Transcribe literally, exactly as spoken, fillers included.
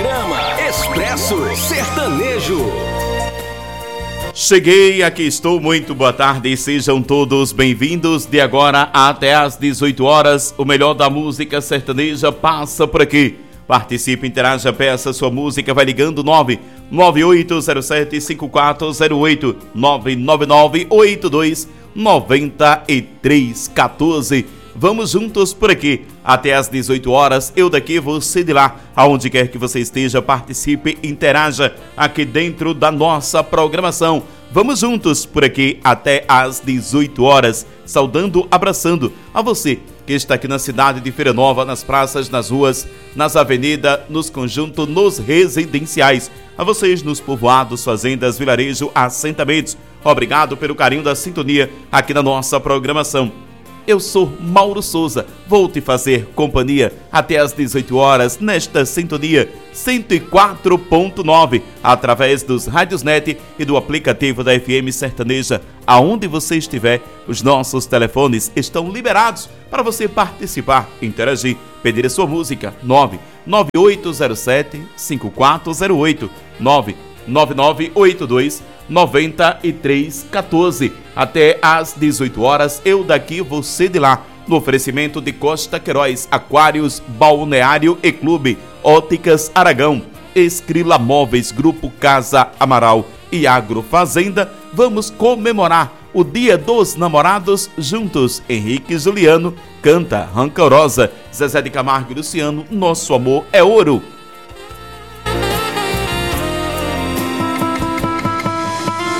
Programa Expresso Sertanejo. Cheguei, aqui estou, muito boa tarde, sejam todos bem-vindos. De agora até às dezoito horas, o melhor da música sertaneja passa por aqui. Participe, interaja, peça sua música, vai ligando nove nove oito zero sete cinco quatro zero oito, nove nove nove oito dois nove três um quatro. Vamos juntos por aqui, até às dezoito horas, eu daqui, você de lá. Aonde quer que você esteja, participe, interaja aqui dentro da nossa programação. Vamos juntos por aqui até às dezoito horas, saudando, abraçando a você que está aqui na cidade de Feira Nova, nas praças, nas ruas, nas avenidas, nos conjuntos, nos residenciais. A vocês nos povoados, fazendas, vilarejo, assentamentos. Obrigado pelo carinho da sintonia aqui na nossa programação. Eu sou Mauro Souza, vou te fazer companhia até às dezoito horas nesta sintonia cento e quatro ponto nove, através dos rádios net e do aplicativo da F M Sertaneja. Aonde você estiver, os nossos telefones estão liberados para você participar, interagir, pedir a sua música. nove nove oito zero sete cinco quatro zero oito, nove nove nove oito dois nove três um quatro. Até às dezoito horas, eu daqui, você de lá. No oferecimento de Costa Queiroz, Aquários, Balneário e Clube, Óticas Aragão, Escrila Móveis, Grupo Casa Amaral e Agrofazenda. Vamos comemorar o Dia dos Namorados juntos. Henrique e Juliano canta Rancorosa, Zezé de Camargo e Luciano, Nosso Amor é Ouro.